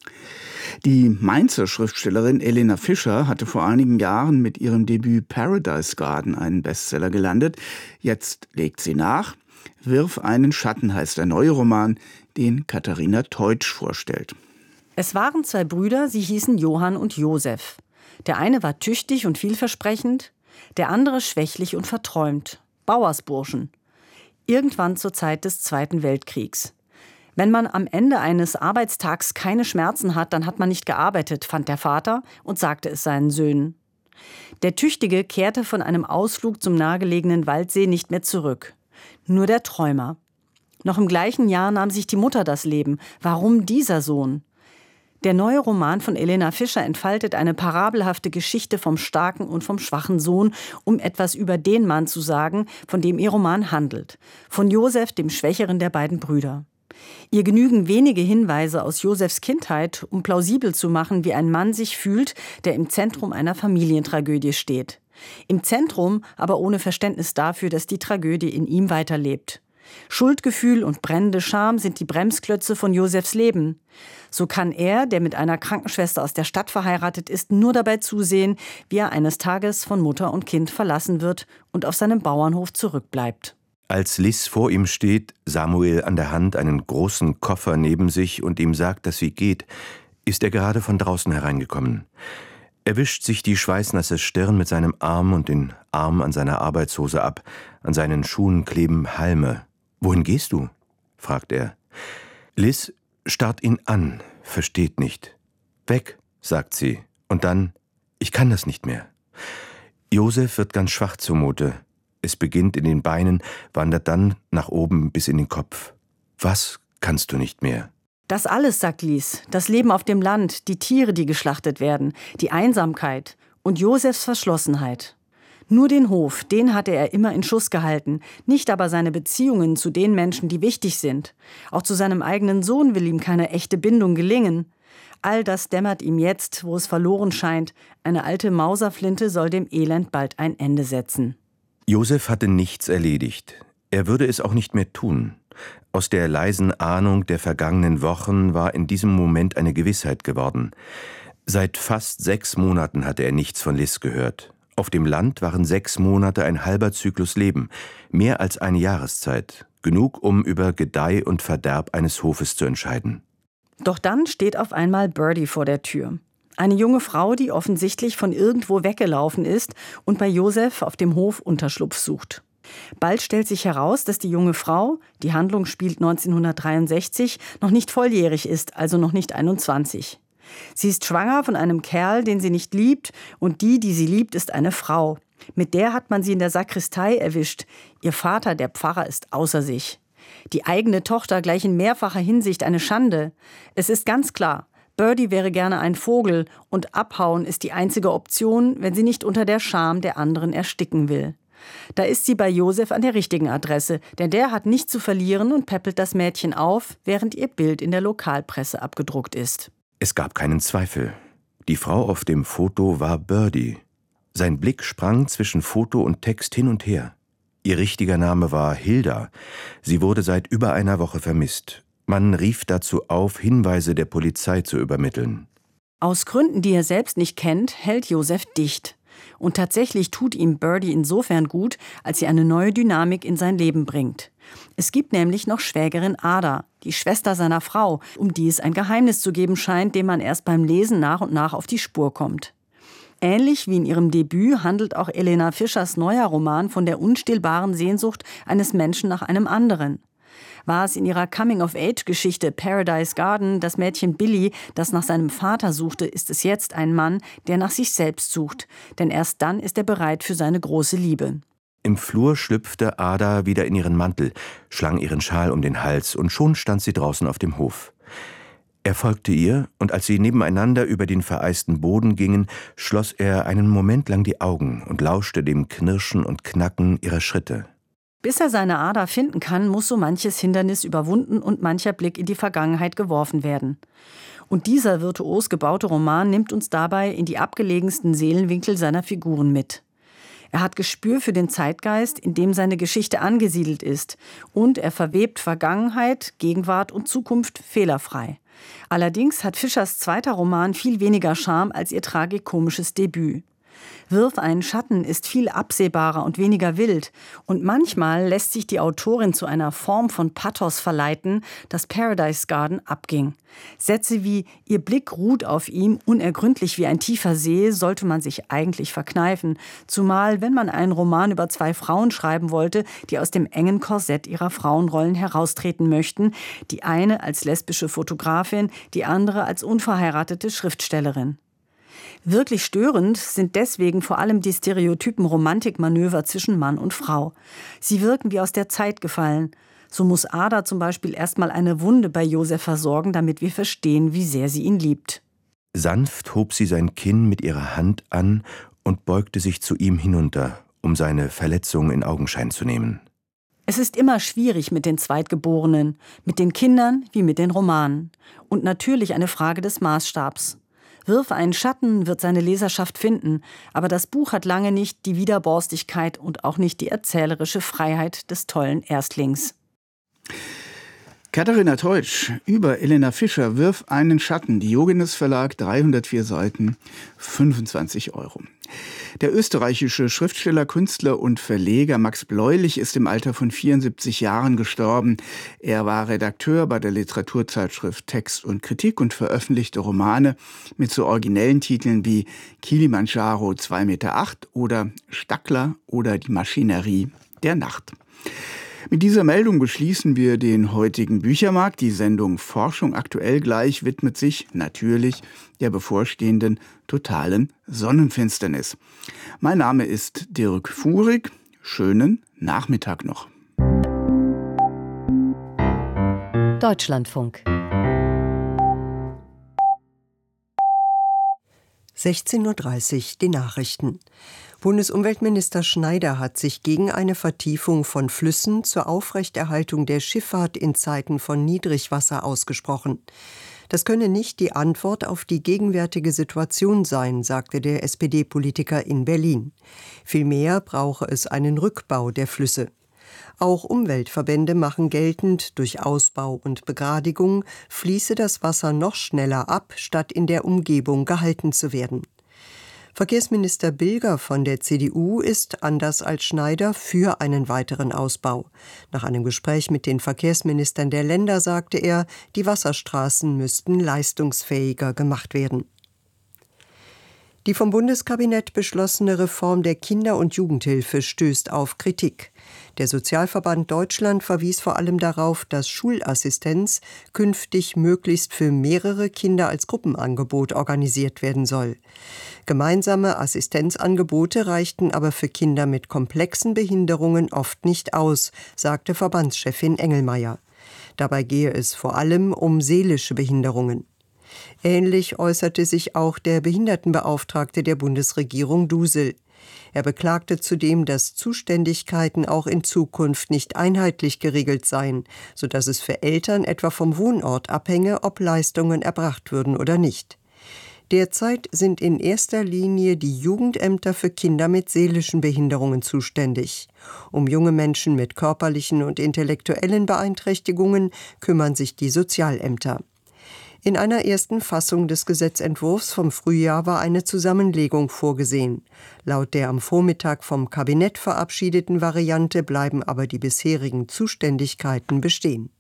Die Mainzer Schriftstellerin Elena Fischer hatte vor einigen Jahren mit ihrem Debüt Paradise Garden einen Bestseller gelandet. Jetzt legt sie nach. Wirf einen Schatten heißt der neue Roman, den Katharina Teutsch vorstellt. Es waren zwei Brüder, sie hießen Johann und Josef. Der eine war tüchtig und vielversprechend, der andere schwächlich und verträumt. Bauersburschen. Irgendwann zur Zeit des Zweiten Weltkriegs. Wenn man am Ende eines Arbeitstags keine Schmerzen hat, dann hat man nicht gearbeitet, fand der Vater und sagte es seinen Söhnen. Der Tüchtige kehrte von einem Ausflug zum nahegelegenen Waldsee nicht mehr zurück. Nur der Träumer. Noch im gleichen Jahr nahm sich die Mutter das Leben. Warum dieser Sohn? Der neue Roman von Elena Fischer entfaltet eine parabelhafte Geschichte vom starken und vom schwachen Sohn, um etwas über den Mann zu sagen, von dem ihr Roman handelt. Von Josef, dem schwächeren der beiden Brüder. Ihr genügen wenige Hinweise aus Josefs Kindheit, um plausibel zu machen, wie ein Mann sich fühlt, der im Zentrum einer Familientragödie steht. Im Zentrum, aber ohne Verständnis dafür, dass die Tragödie in ihm weiterlebt. Schuldgefühl und brennende Scham sind die Bremsklötze von Josefs Leben. So kann er, der mit einer Krankenschwester aus der Stadt verheiratet ist, nur dabei zusehen, wie er eines Tages von Mutter und Kind verlassen wird und auf seinem Bauernhof zurückbleibt. Als Liz vor ihm steht, Samuel an der Hand einen großen Koffer neben sich und ihm sagt, dass sie geht, ist er gerade von draußen hereingekommen. Er wischt sich die schweißnasse Stirn mit seinem Arm und den Arm an seiner Arbeitshose ab. An seinen Schuhen kleben Halme. »Wohin gehst du?« fragt er. Liz starrt ihn an, versteht nicht. »Weg«, sagt sie, und dann, »ich kann das nicht mehr.« Josef wird ganz schwach zumute. Es beginnt in den Beinen, wandert dann nach oben bis in den Kopf. »Was kannst du nicht mehr?« Das alles, sagt Lies, das Leben auf dem Land, die Tiere, die geschlachtet werden, die Einsamkeit und Josefs Verschlossenheit. Nur den Hof, den hatte er immer in Schuss gehalten, nicht aber seine Beziehungen zu den Menschen, die wichtig sind. Auch zu seinem eigenen Sohn will ihm keine echte Bindung gelingen. All das dämmert ihm jetzt, wo es verloren scheint. Eine alte Mauserflinte soll dem Elend bald ein Ende setzen. Josef hatte nichts erledigt. Er würde es auch nicht mehr tun. Aus der leisen Ahnung der vergangenen Wochen war in diesem Moment eine Gewissheit geworden. Seit fast sechs Monaten hatte er nichts von Liz gehört. Auf dem Land waren sechs Monate ein halber Zyklus Leben, mehr als eine Jahreszeit, genug, um über Gedeih und Verderb eines Hofes zu entscheiden. Doch dann steht auf einmal Birdie vor der Tür. Eine junge Frau, die offensichtlich von irgendwo weggelaufen ist und bei Josef auf dem Hof Unterschlupf sucht. Bald stellt sich heraus, dass die junge Frau, die Handlung spielt neunzehnhundertdreiundsechzig, noch nicht volljährig ist, also noch nicht einundzwanzig. Sie ist schwanger von einem Kerl, den sie nicht liebt, und die, die sie liebt, ist eine Frau. Mit der hat man sie in der Sakristei erwischt. Ihr Vater, der Pfarrer, ist außer sich. Die eigene Tochter gleich in mehrfacher Hinsicht eine Schande. Es ist ganz klar, Birdie wäre gerne ein Vogel und abhauen ist die einzige Option, wenn sie nicht unter der Scham der anderen ersticken will. Da ist sie bei Josef an der richtigen Adresse, denn der hat nichts zu verlieren und päppelt das Mädchen auf, während ihr Bild in der Lokalpresse abgedruckt ist. Es gab keinen Zweifel. Die Frau auf dem Foto war Birdie. Sein Blick sprang zwischen Foto und Text hin und her. Ihr richtiger Name war Hilda. Sie wurde seit über einer Woche vermisst. Man rief dazu auf, Hinweise der Polizei zu übermitteln. Aus Gründen, die er selbst nicht kennt, hält Josef dicht. Und tatsächlich tut ihm Birdie insofern gut, als sie eine neue Dynamik in sein Leben bringt. Es gibt nämlich noch Schwägerin Ada, die Schwester seiner Frau, um die es ein Geheimnis zu geben scheint, dem man erst beim Lesen nach und nach auf die Spur kommt. Ähnlich wie in ihrem Debüt handelt auch Elena Fischers neuer Roman von der unstillbaren Sehnsucht eines Menschen nach einem anderen. War es in ihrer Coming-of-Age-Geschichte Paradise Garden das Mädchen Billy, das nach seinem Vater suchte, ist es jetzt ein Mann, der nach sich selbst sucht. Denn erst dann ist er bereit für seine große Liebe. Im Flur schlüpfte Ada wieder in ihren Mantel, schlang ihren Schal um den Hals und schon stand sie draußen auf dem Hof. Er folgte ihr, und als sie nebeneinander über den vereisten Boden gingen, schloss er einen Moment lang die Augen und lauschte dem Knirschen und Knacken ihrer Schritte. Bis er seine Ada finden kann, muss so manches Hindernis überwunden und mancher Blick in die Vergangenheit geworfen werden. Und dieser virtuos gebaute Roman nimmt uns dabei in die abgelegensten Seelenwinkel seiner Figuren mit. Er hat Gespür für den Zeitgeist, in dem seine Geschichte angesiedelt ist, und er verwebt Vergangenheit, Gegenwart und Zukunft fehlerfrei. Allerdings hat Fischers zweiter Roman viel weniger Charme als ihr tragikomisches Debüt. Wirf einen Schatten ist viel absehbarer und weniger wild. Und manchmal lässt sich die Autorin zu einer Form von Pathos verleiten, das Paradise Garden abging. Sätze wie »Ihr Blick ruht auf ihm, unergründlich wie ein tiefer See« sollte man sich eigentlich verkneifen. Zumal, wenn man einen Roman über zwei Frauen schreiben wollte, die aus dem engen Korsett ihrer Frauenrollen heraustreten möchten. Die eine als lesbische Fotografin, die andere als unverheiratete Schriftstellerin. Wirklich störend sind deswegen vor allem die stereotypen Romantikmanöver zwischen Mann und Frau. Sie wirken wie aus der Zeit gefallen. So muss Ada zum Beispiel erstmal eine Wunde bei Josef versorgen, damit wir verstehen, wie sehr sie ihn liebt. Sanft hob sie sein Kinn mit ihrer Hand an und beugte sich zu ihm hinunter, um seine Verletzung in Augenschein zu nehmen. Es ist immer schwierig mit den Zweitgeborenen, mit den Kindern wie mit den Romanen. Und natürlich eine Frage des Maßstabs. Wirf einen Schatten wird seine Leserschaft finden, aber das Buch hat lange nicht die Widerborstigkeit und auch nicht die erzählerische Freiheit des tollen Erstlings. Katharina Teutsch über Elena Fischer, Wirf einen Schatten, Diogenes Verlag, dreihundertvier Seiten, fünfundzwanzig Euro. Der österreichische Schriftsteller, Künstler und Verleger Max Bläulich ist im Alter von vierundsiebzig Jahren gestorben. Er war Redakteur bei der Literaturzeitschrift Text und Kritik und veröffentlichte Romane mit so originellen Titeln wie Kilimanjaro zwei Meter acht oder Stackler oder Die Maschinerie der Nacht. Mit dieser Meldung beschließen wir den heutigen Büchermarkt. Die Sendung Forschung aktuell gleich widmet sich natürlich der bevorstehenden totalen Sonnenfinsternis. Mein Name ist Dirk Fuhrig. Schönen Nachmittag noch. Deutschlandfunk. sechzehn Uhr dreißig, die Nachrichten. Bundesumweltminister Schneider hat sich gegen eine Vertiefung von Flüssen zur Aufrechterhaltung der Schifffahrt in Zeiten von Niedrigwasser ausgesprochen. Das könne nicht die Antwort auf die gegenwärtige Situation sein, sagte der S P D-Politiker in Berlin. Vielmehr brauche es einen Rückbau der Flüsse. Auch Umweltverbände machen geltend, durch Ausbau und Begradigung fließe das Wasser noch schneller ab, statt in der Umgebung gehalten zu werden. Verkehrsminister Bilger von der C D U ist, anders als Schneider, für einen weiteren Ausbau. Nach einem Gespräch mit den Verkehrsministern der Länder sagte er, die Wasserstraßen müssten leistungsfähiger gemacht werden. Die vom Bundeskabinett beschlossene Reform der Kinder- und Jugendhilfe stößt auf Kritik. Der Sozialverband Deutschland verwies vor allem darauf, dass Schulassistenz künftig möglichst für mehrere Kinder als Gruppenangebot organisiert werden soll. Gemeinsame Assistenzangebote reichten aber für Kinder mit komplexen Behinderungen oft nicht aus, sagte Verbandschefin Engelmeier. Dabei gehe es vor allem um seelische Behinderungen. Ähnlich äußerte sich auch der Behindertenbeauftragte der Bundesregierung Dusel. Er beklagte zudem, dass Zuständigkeiten auch in Zukunft nicht einheitlich geregelt seien, sodass es für Eltern etwa vom Wohnort abhänge, ob Leistungen erbracht würden oder nicht. Derzeit sind in erster Linie die Jugendämter für Kinder mit seelischen Behinderungen zuständig. Um junge Menschen mit körperlichen und intellektuellen Beeinträchtigungen kümmern sich die Sozialämter. In einer ersten Fassung des Gesetzentwurfs vom Frühjahr war eine Zusammenlegung vorgesehen. Laut der am Vormittag vom Kabinett verabschiedeten Variante bleiben aber die bisherigen Zuständigkeiten bestehen.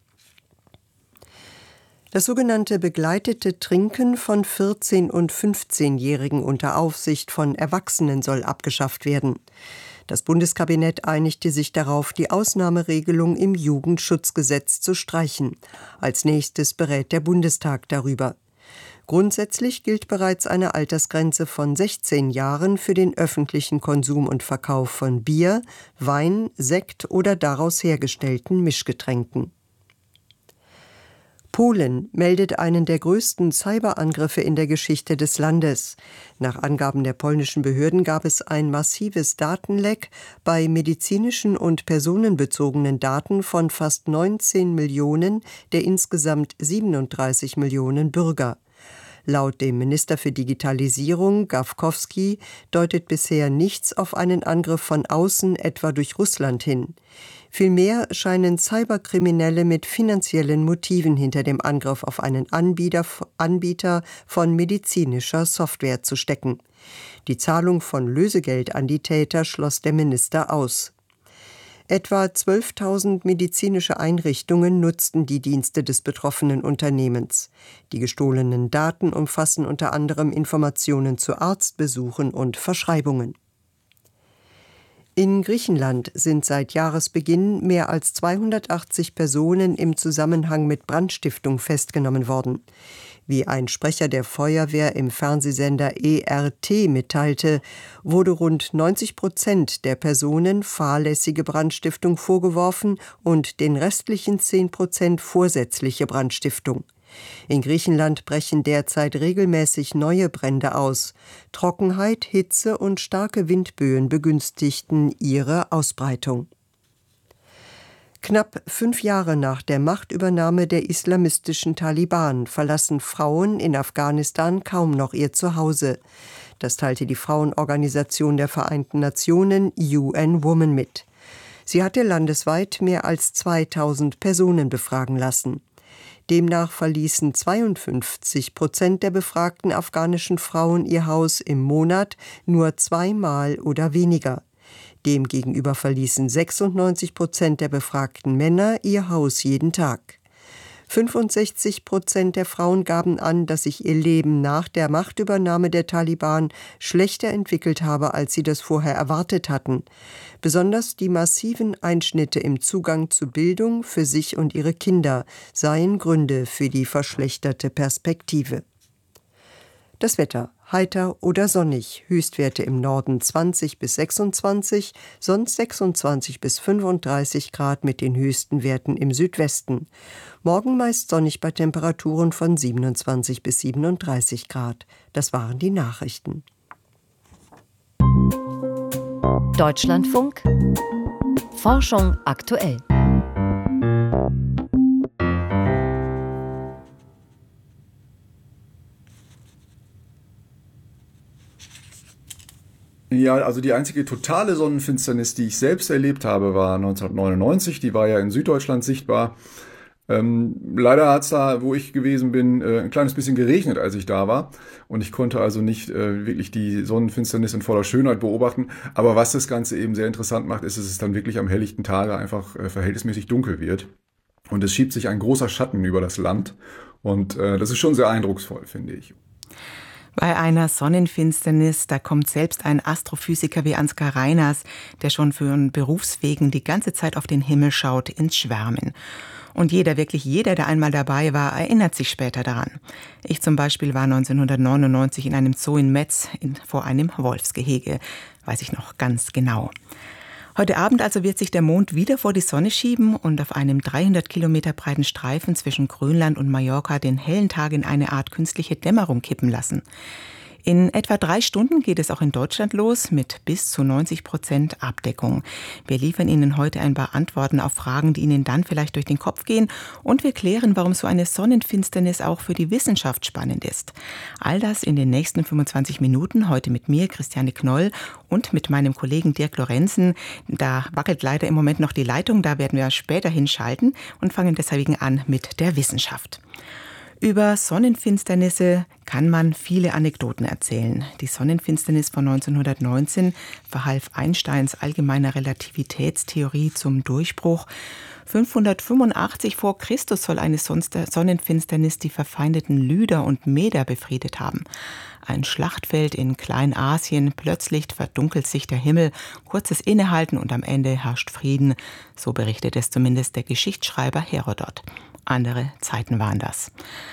Das sogenannte begleitete Trinken von vierzehn- und fünfzehnjährigen unter Aufsicht von Erwachsenen soll abgeschafft werden. Das Bundeskabinett einigte sich darauf, die Ausnahmeregelung im Jugendschutzgesetz zu streichen. Als nächstes berät der Bundestag darüber. Grundsätzlich gilt bereits eine Altersgrenze von sechzehn Jahren für den öffentlichen Konsum und Verkauf von Bier, Wein, Sekt oder daraus hergestellten Mischgetränken. Polen meldet einen der größten Cyberangriffe in der Geschichte des Landes. Nach Angaben der polnischen Behörden gab es ein massives Datenleck bei medizinischen und personenbezogenen Daten von fast neunzehn Millionen der insgesamt siebenunddreißig Millionen Bürger. Laut dem Minister für Digitalisierung, Gawkowski, deutet bisher nichts auf einen Angriff von außen, etwa durch Russland, hin. Vielmehr scheinen Cyberkriminelle mit finanziellen Motiven hinter dem Angriff auf einen Anbieter, Anbieter von medizinischer Software zu stecken. Die Zahlung von Lösegeld an die Täter schloss der Minister aus. Etwa zwölftausend medizinische Einrichtungen nutzten die Dienste des betroffenen Unternehmens. Die gestohlenen Daten umfassen unter anderem Informationen zu Arztbesuchen und Verschreibungen. In Griechenland sind seit Jahresbeginn mehr als zweihundertachtzig Personen im Zusammenhang mit Brandstiftung festgenommen worden. Wie ein Sprecher der Feuerwehr im Fernsehsender E R T mitteilte, wurde rund neunzig Prozent der Personen fahrlässige Brandstiftung vorgeworfen und den restlichen zehn Prozent vorsätzliche Brandstiftung. In Griechenland brechen derzeit regelmäßig neue Brände aus. Trockenheit, Hitze und starke Windböen begünstigten ihre Ausbreitung. Knapp fünf Jahre nach der Machtübernahme der islamistischen Taliban verlassen Frauen in Afghanistan kaum noch ihr Zuhause. Das teilte die Frauenorganisation der Vereinten Nationen U N Women mit. Sie hatte landesweit mehr als zweitausend Personen befragen lassen. Demnach verließen zweiundfünfzig Prozent der befragten afghanischen Frauen ihr Haus im Monat nur zweimal oder weniger. Demgegenüber verließen sechsundneunzig Prozent der befragten Männer ihr Haus jeden Tag. fünfundsechzig Prozent der Frauen gaben an, dass sich ihr Leben nach der Machtübernahme der Taliban schlechter entwickelt habe, als sie das vorher erwartet hatten. Besonders die massiven Einschnitte im Zugang zu Bildung für sich und ihre Kinder seien Gründe für die verschlechterte Perspektive. Das Wetter: heiter oder sonnig, Höchstwerte im Norden zwanzig bis sechsundzwanzig, sonst sechsundzwanzig bis fünfunddreißig Grad mit den höchsten Werten im Südwesten. Morgen meist sonnig bei Temperaturen von siebenundzwanzig bis siebenunddreißig Grad. Das waren die Nachrichten. Deutschlandfunk Forschung aktuell. Ja, also die einzige totale Sonnenfinsternis, die ich selbst erlebt habe, war neunzehnhundertneunundneunzig. Die war ja in Süddeutschland sichtbar. Ähm, leider hat es da, wo ich gewesen bin, äh, ein kleines bisschen geregnet, als ich da war. Und ich konnte also nicht äh, wirklich die Sonnenfinsternis in voller Schönheit beobachten. Aber was das Ganze eben sehr interessant macht, ist, dass es dann wirklich am helllichten Tage einfach äh, verhältnismäßig dunkel wird. Und es schiebt sich ein großer Schatten über das Land. Und äh, das ist schon sehr eindrucksvoll, finde ich. Bei einer Sonnenfinsternis, da kommt selbst ein Astrophysiker wie Ansgar Reiners, der schon für einen Berufswegen die ganze Zeit auf den Himmel schaut, ins Schwärmen. Und jeder, wirklich jeder, der einmal dabei war, erinnert sich später daran. Ich zum Beispiel war neunzehnhundertneunundneunzig in einem Zoo in Metz in, vor einem Wolfsgehege. Weiß ich noch ganz genau. Heute Abend also wird sich der Mond wieder vor die Sonne schieben und auf einem dreihundert Kilometer breiten Streifen zwischen Grönland und Mallorca den hellen Tag in eine Art künstliche Dämmerung kippen lassen. In etwa drei Stunden geht es auch in Deutschland los mit bis zu neunzig Prozent Abdeckung. Wir liefern Ihnen heute ein paar Antworten auf Fragen, die Ihnen dann vielleicht durch den Kopf gehen. Und wir klären, warum so eine Sonnenfinsternis auch für die Wissenschaft spannend ist. All das in den nächsten fünfundzwanzig Minuten. Heute mit mir, Christiane Knoll, und mit meinem Kollegen Dirk Lorenzen. Da wackelt leider im Moment noch die Leitung. Da werden wir später hinschalten und fangen deswegen an mit der Wissenschaft. Über Sonnenfinsternisse kann man viele Anekdoten erzählen. Die Sonnenfinsternis von neunzehnhundertneunzehn verhalf Einsteins allgemeiner Relativitätstheorie zum Durchbruch. fünfhundertfünfundachtzig vor Christus soll eine Sonnenfinsternis die verfeindeten Lyder und Meder befriedet haben. Ein Schlachtfeld in Kleinasien, plötzlich verdunkelt sich der Himmel, kurzes Innehalten und am Ende herrscht Frieden. So berichtet es zumindest der Geschichtsschreiber Herodot. Andere Zeiten waren das.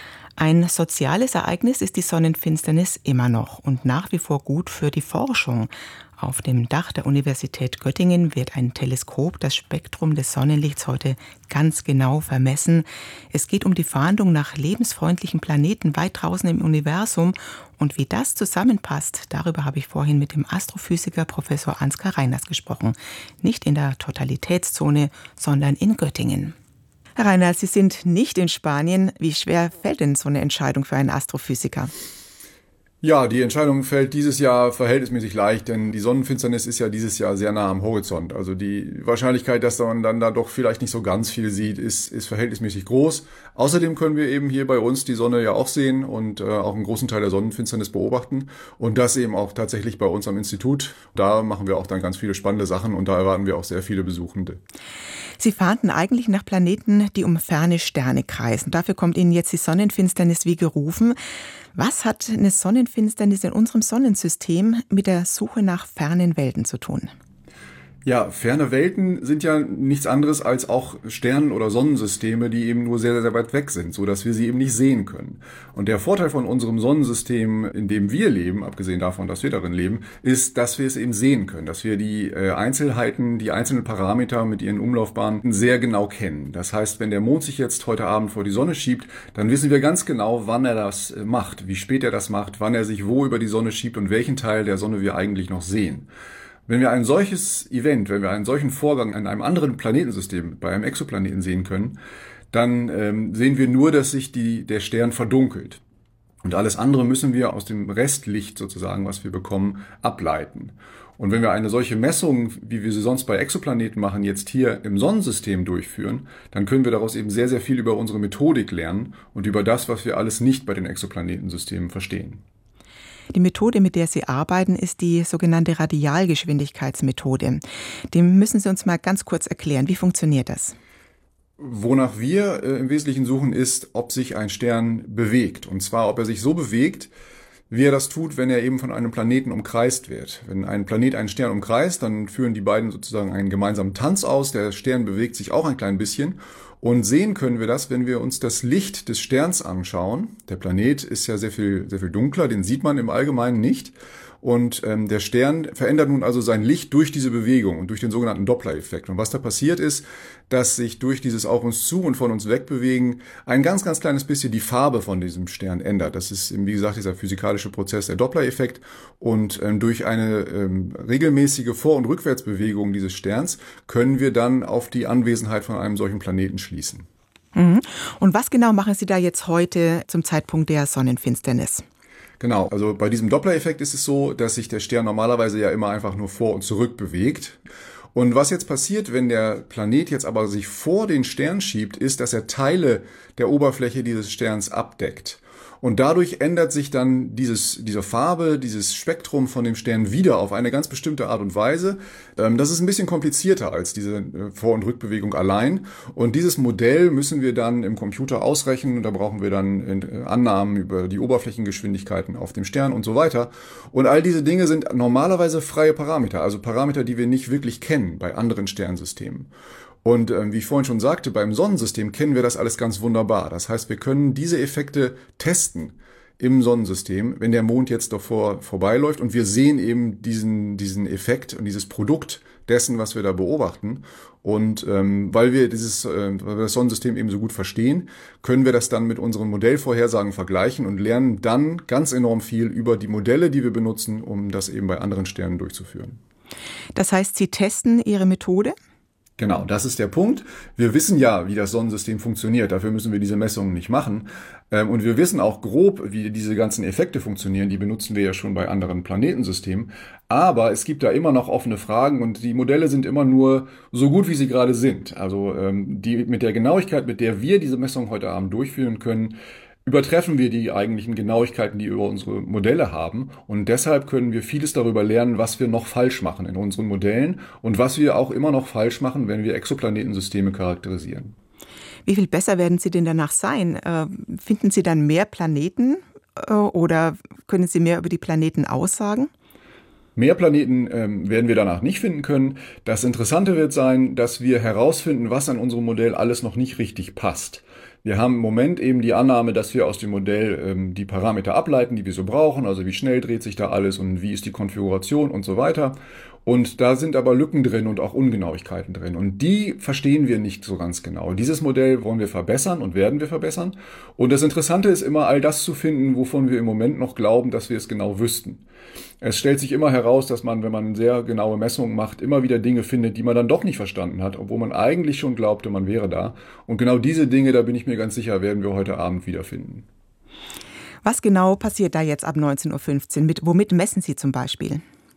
Ein soziales Ereignis ist die Sonnenfinsternis immer noch und nach wie vor gut für die Forschung. Auf dem Dach der Universität Göttingen wird ein Teleskop das Spektrum des Sonnenlichts heute ganz genau vermessen. Es geht um die Fahndung nach lebensfreundlichen Planeten weit draußen im Universum. Und wie das zusammenpasst, darüber habe ich vorhin mit dem Astrophysiker Professor Ansgar Reiners gesprochen. Nicht in der Totalitätszone, sondern in Göttingen. Herr Reiners, Sie sind nicht in Spanien. Wie schwer fällt denn so eine Entscheidung für einen Astrophysiker? Ja, die Entscheidung fällt dieses Jahr verhältnismäßig leicht, denn die Sonnenfinsternis ist ja dieses Jahr sehr nah am Horizont. Also die Wahrscheinlichkeit, dass man dann da doch vielleicht nicht so ganz viel sieht, ist, ist verhältnismäßig groß. Außerdem können wir eben hier bei uns die Sonne ja auch sehen und äh, auch einen großen Teil der Sonnenfinsternis beobachten. Und das eben auch tatsächlich bei uns am Institut. Da machen wir auch dann ganz viele spannende Sachen und da erwarten wir auch sehr viele Besuchende. Sie fahnden eigentlich nach Planeten, die um ferne Sterne kreisen. Dafür kommt Ihnen jetzt die Sonnenfinsternis wie gerufen. Was hat eine Sonnenfinsternis in unserem Sonnensystem mit der Suche nach fernen Welten zu tun? Ja, ferne Welten sind ja nichts anderes als auch Sternen- oder Sonnensysteme, die eben nur sehr, sehr weit weg sind, so dass wir sie eben nicht sehen können. Und der Vorteil von unserem Sonnensystem, in dem wir leben, abgesehen davon, dass wir darin leben, ist, dass wir es eben sehen können, dass wir die äh, Einzelheiten, die einzelnen Parameter mit ihren Umlaufbahnen sehr genau kennen. Das heißt, wenn der Mond sich jetzt heute Abend vor die Sonne schiebt, dann wissen wir ganz genau, wann er das macht, wie spät er das macht, wann er sich wo über die Sonne schiebt und welchen Teil der Sonne wir eigentlich noch sehen. Wenn wir ein solches Event, wenn wir einen solchen Vorgang an einem anderen Planetensystem, bei einem Exoplaneten sehen können, dann ähm, sehen wir nur, dass sich die, der Stern verdunkelt. Und alles andere müssen wir aus dem Restlicht sozusagen, was wir bekommen, ableiten. Und wenn wir eine solche Messung, wie wir sie sonst bei Exoplaneten machen, jetzt hier im Sonnensystem durchführen, dann können wir daraus eben sehr, sehr viel über unsere Methodik lernen und über das, was wir alles nicht bei den Exoplanetensystemen verstehen. Die Methode, mit der Sie arbeiten, ist die sogenannte Radialgeschwindigkeitsmethode. Die müssen Sie uns mal ganz kurz erklären. Wie funktioniert das? Wonach wir äh, im Wesentlichen suchen, ist, ob sich ein Stern bewegt. Und zwar, ob er sich so bewegt, wie er das tut, wenn er eben von einem Planeten umkreist wird. Wenn ein Planet einen Stern umkreist, dann führen die beiden sozusagen einen gemeinsamen Tanz aus. Der Stern bewegt sich auch ein klein bisschen. Und sehen können wir das, wenn wir uns das Licht des Sterns anschauen. Der Planet ist ja sehr viel, sehr viel dunkler, den sieht man im Allgemeinen nicht. Und ähm, der Stern verändert nun also sein Licht durch diese Bewegung und durch den sogenannten Doppler-Effekt. Und was da passiert ist, dass sich durch dieses auf uns zu und von uns wegbewegen ein ganz, ganz kleines bisschen die Farbe von diesem Stern ändert. Das ist, wie gesagt, dieser physikalische Prozess, der Doppler-Effekt. Und ähm, durch eine ähm, regelmäßige Vor- und Rückwärtsbewegung dieses Sterns können wir dann auf die Anwesenheit von einem solchen Planeten schließen. Mhm. Und was genau machen Sie da jetzt heute zum Zeitpunkt der Sonnenfinsternis? Genau, also bei diesem Doppler-Effekt ist es so, dass sich der Stern normalerweise ja immer einfach nur vor und zurück bewegt. Und was jetzt passiert, wenn der Planet jetzt aber sich vor den Stern schiebt, ist, dass er Teile der Oberfläche dieses Sterns abdeckt. Und dadurch ändert sich dann dieses, diese Farbe, dieses Spektrum von dem Stern wieder auf eine ganz bestimmte Art und Weise. Das ist ein bisschen komplizierter als diese Vor- und Rückbewegung allein. Und dieses Modell müssen wir dann im Computer ausrechnen. Und da brauchen wir dann Annahmen über die Oberflächengeschwindigkeiten auf dem Stern und so weiter. Und all diese Dinge sind normalerweise freie Parameter, also Parameter, die wir nicht wirklich kennen bei anderen Sternsystemen. Und äh, wie ich vorhin schon sagte, beim Sonnensystem kennen wir das alles ganz wunderbar. Das heißt, wir können diese Effekte testen im Sonnensystem, wenn der Mond jetzt davor vorbeiläuft und wir sehen eben diesen, diesen Effekt und dieses Produkt dessen, was wir da beobachten. Und ähm, weil wir dieses, äh, weil wir das Sonnensystem eben so gut verstehen, können wir das dann mit unseren Modellvorhersagen vergleichen und lernen dann ganz enorm viel über die Modelle, die wir benutzen, um das eben bei anderen Sternen durchzuführen. Das heißt, Sie testen Ihre Methode? Genau, das ist der Punkt. Wir wissen ja, wie das Sonnensystem funktioniert. Dafür müssen wir diese Messungen nicht machen. Und wir wissen auch grob, wie diese ganzen Effekte funktionieren. Die benutzen wir ja schon bei anderen Planetensystemen. Aber es gibt da immer noch offene Fragen und die Modelle sind immer nur so gut, wie sie gerade sind. Also die mit der Genauigkeit, mit der wir diese Messung heute Abend durchführen können, übertreffen wir die eigentlichen Genauigkeiten, die wir über unsere Modelle haben. Und deshalb können wir vieles darüber lernen, was wir noch falsch machen in unseren Modellen und was wir auch immer noch falsch machen, wenn wir Exoplanetensysteme charakterisieren. Wie viel besser werden Sie denn danach sein? Finden Sie dann mehr Planeten oder können Sie mehr über die Planeten aussagen? Mehr Planeten ähm, werden wir danach nicht finden können. Das Interessante wird sein, dass wir herausfinden, was an unserem Modell alles noch nicht richtig passt. Wir haben im Moment eben die Annahme, dass wir aus dem Modell ähm, die Parameter ableiten, die wir so brauchen, also wie schnell dreht sich da alles und wie ist die Konfiguration und so weiter. Und da sind aber Lücken drin und auch Ungenauigkeiten drin. Und die verstehen wir nicht so ganz genau. Dieses Modell wollen wir verbessern und werden wir verbessern. Und das Interessante ist immer, all das zu finden, wovon wir im Moment noch glauben, dass wir es genau wüssten. Es stellt sich immer heraus, dass man, wenn man sehr genaue Messungen macht, immer wieder Dinge findet, die man dann doch nicht verstanden hat, obwohl man eigentlich schon glaubte, man wäre da. Und genau diese Dinge, da bin ich mir ganz sicher, werden wir heute Abend wiederfinden. Was genau passiert da jetzt ab neunzehn Uhr fünfzehn? Mit, womit messen Sie zum Beispiel?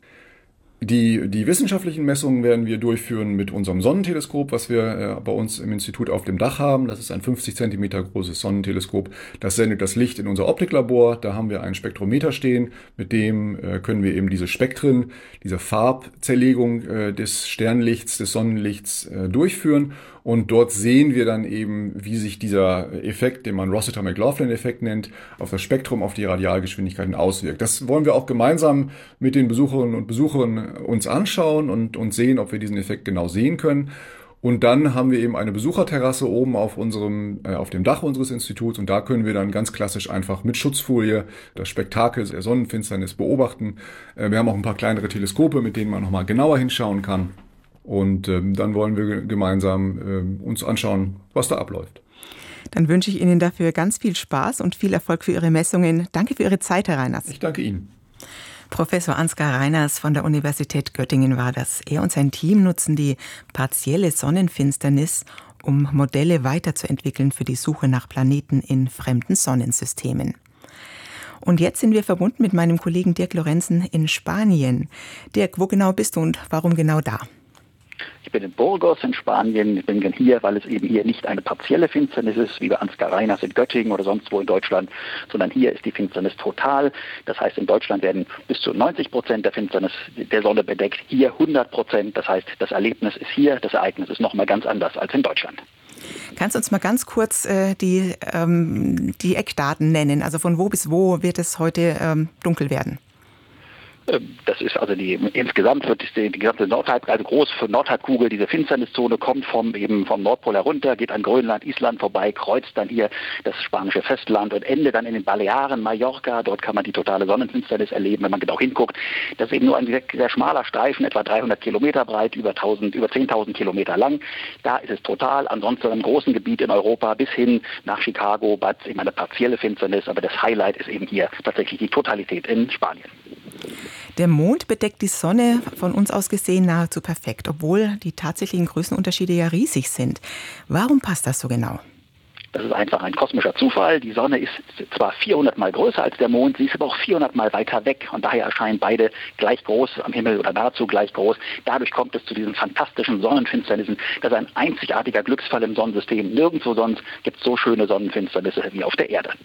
Die, die wissenschaftlichen Messungen werden wir durchführen mit unserem Sonnenteleskop, was wir äh, bei uns im Institut auf dem Dach haben. Das ist ein fünfzig Zentimeter großes Sonnenteleskop. Das sendet das Licht in unser Optiklabor. Da haben wir einen Spektrometer stehen. Mit dem äh, können wir eben diese Spektren, diese Farbzerlegung äh, des Sternlichts, des Sonnenlichts äh, durchführen. Und dort sehen wir dann eben, wie sich dieser Effekt, den man Rossiter-McLaughlin-Effekt nennt, auf das Spektrum, auf die Radialgeschwindigkeiten auswirkt. Das wollen wir auch gemeinsam mit den Besucherinnen und Besuchern uns anschauen und, und sehen, ob wir diesen Effekt genau sehen können. Und dann haben wir eben eine Besucherterrasse oben auf unserem, äh, auf dem Dach unseres Instituts und da können wir dann ganz klassisch einfach mit Schutzfolie das Spektakel der Sonnenfinsternis beobachten. Äh, wir haben auch ein paar kleinere Teleskope, mit denen man nochmal genauer hinschauen kann. Und ähm, dann wollen wir gemeinsam ähm, uns anschauen, was da abläuft. Dann wünsche ich Ihnen dafür ganz viel Spaß und viel Erfolg für Ihre Messungen. Danke für Ihre Zeit, Herr Reiners. Ich danke Ihnen. Professor Ansgar Reiners von der Universität Göttingen war das. Er und sein Team nutzen die partielle Sonnenfinsternis, um Modelle weiterzuentwickeln für die Suche nach Planeten in fremden Sonnensystemen. Und jetzt sind wir verbunden mit meinem Kollegen Dirk Lorenzen in Spanien. Dirk, wo genau bist du und warum genau da? Ich bin in Burgos in Spanien. Ich bin hier, weil es eben hier nicht eine partielle Finsternis ist, wie bei Ansgar Reiners in Göttingen oder sonst wo in Deutschland, sondern hier ist die Finsternis total. Das heißt, in Deutschland werden bis zu neunzig Prozent der Finsternis der Sonne bedeckt, hier hundert Prozent. Das heißt, das Erlebnis ist hier, das Ereignis ist nochmal ganz anders als in Deutschland. Kannst du uns mal ganz kurz äh, die, ähm, die Eckdaten nennen? Also von wo bis wo wird es heute ähm, dunkel werden? Das ist also die, insgesamt wird die, die gesamte Nordhalb, also groß für Nordhalbkugel, diese Finsterniszone kommt vom, eben vom Nordpol herunter, geht an Grönland, Island vorbei, kreuzt dann hier das spanische Festland und endet dann in den Balearen, Mallorca. Dort kann man die totale Sonnenfinsternis erleben, wenn man genau hinguckt. Das ist eben nur ein sehr, sehr schmaler Streifen, etwa dreihundert Kilometer breit, über, tausend, über zehntausend Kilometer lang. Da ist es total. Ansonsten in einem großen Gebiet in Europa bis hin nach Chicago, war es eben eine partielle Finsternis, aber das Highlight ist eben hier tatsächlich die Totalität in Spanien. Der Mond bedeckt die Sonne von uns aus gesehen nahezu perfekt, obwohl die tatsächlichen Größenunterschiede ja riesig sind. Warum passt das so genau? Das ist einfach ein kosmischer Zufall. Die Sonne ist zwar vierhundert Mal größer als der Mond, sie ist aber auch vierhundert Mal weiter weg und daher erscheinen beide gleich groß am Himmel oder nahezu gleich groß. Dadurch kommt es zu diesen fantastischen Sonnenfinsternissen. Das ist ein einzigartiger Glücksfall im Sonnensystem. Nirgendwo sonst gibt es so schöne Sonnenfinsternisse wie auf der Erde.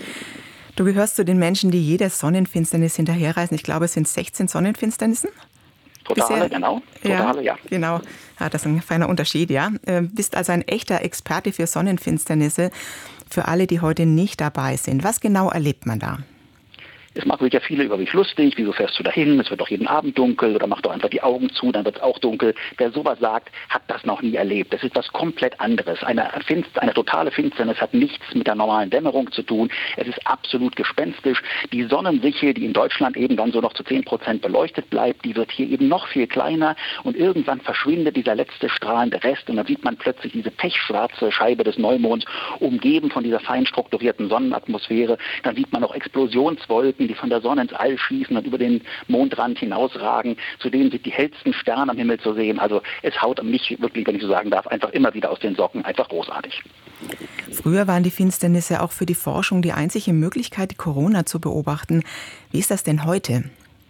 Du gehörst zu den Menschen, die jede Sonnenfinsternis hinterherreisen. Ich glaube, es sind sechzehn Sonnenfinsternissen. Totale, Bisher. genau. Totale, ja. ja. Genau. Ja, das ist ein feiner Unterschied, ja. Du bist also ein echter Experte für Sonnenfinsternisse. Für alle, die heute nicht dabei sind. Was genau erlebt man da? Es machen sich ja viele über mich lustig, wieso fährst du dahin, es wird doch jeden Abend dunkel oder mach doch einfach die Augen zu, dann wird es auch dunkel. Wer sowas sagt, hat das noch nie erlebt. Das ist was komplett anderes. Eine, Finster, eine totale Finsternis hat nichts mit der normalen Dämmerung zu tun. Es ist absolut gespenstisch. Die Sonnensichel, die in Deutschland eben dann so noch zu zehn Prozent beleuchtet bleibt, die wird hier eben noch viel kleiner und irgendwann verschwindet dieser letzte strahlende Rest und dann sieht man plötzlich diese pechschwarze Scheibe des Neumonds umgeben von dieser fein strukturierten Sonnenatmosphäre. Dann sieht man auch Explosionswolken, die von der Sonne ins All schießen und über den Mondrand hinausragen. Zudem sind die hellsten Sterne am Himmel zu sehen. Also es haut mich wirklich, wenn ich so sagen darf, einfach immer wieder aus den Socken. Einfach großartig. Früher waren die Finsternisse auch für die Forschung die einzige Möglichkeit, die Corona zu beobachten. Wie ist das denn heute?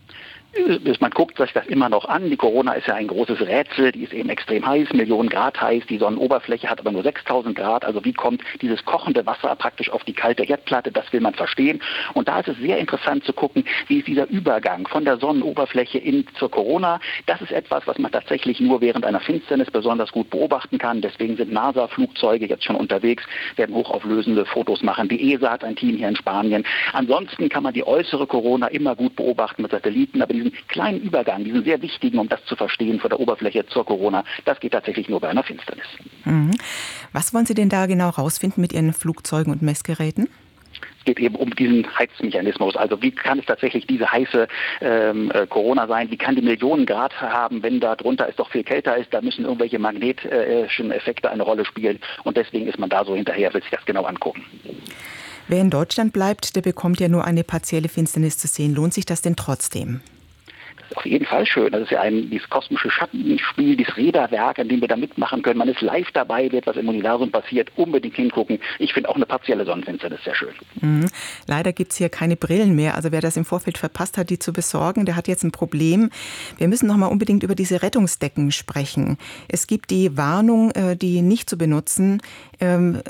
Man guckt sich das immer noch an. Die Corona ist ja ein großes Rätsel. Die ist eben extrem heiß, Millionen Grad heiß. Die Sonnenoberfläche hat aber nur sechstausend Grad. Also wie kommt dieses kochende Wasser praktisch auf die kalte Erdplatte? Das will man verstehen. Und da ist es sehr interessant zu gucken, wie ist dieser Übergang von der Sonnenoberfläche in zur Corona. Das ist etwas, was man tatsächlich nur während einer Finsternis besonders gut beobachten kann. Deswegen sind NASA-Flugzeuge jetzt schon unterwegs, werden hochauflösende Fotos machen. Die E S A hat ein Team hier in Spanien. Ansonsten kann man die äußere Corona immer gut beobachten mit Satelliten. Aber diesen kleinen Übergang, diesen sehr wichtigen, um das zu verstehen, von der Oberfläche zur Corona, das geht tatsächlich nur bei einer Finsternis. Mhm. Was wollen Sie denn da genau rausfinden mit Ihren Flugzeugen und Messgeräten? Es geht eben um diesen Heizmechanismus. Also wie kann es tatsächlich diese heiße ähm, äh, Corona sein? Wie kann die Millionen Grad haben, wenn da drunter es doch viel kälter ist? Da müssen irgendwelche magnetischen Effekte eine Rolle spielen. Und deswegen ist man da so hinterher, will sich das genau angucken. Wer in Deutschland bleibt, der bekommt ja nur eine partielle Finsternis zu sehen. Lohnt sich das denn trotzdem? Auf jeden Fall schön. Das ist ja ein dieses kosmische Schattenspiel, dieses Räderwerk, an dem wir da mitmachen können. Man ist live dabei, wie etwas im Universum passiert. Unbedingt hingucken. Ich finde auch eine partielle Sonnenfinsternis sehr schön. Mhm. Leider gibt es hier keine Brillen mehr. Also wer das im Vorfeld verpasst hat, die zu besorgen, der hat jetzt ein Problem. Wir müssen noch mal unbedingt über diese Rettungsdecken sprechen. Es gibt die Warnung, die nicht zu benutzen.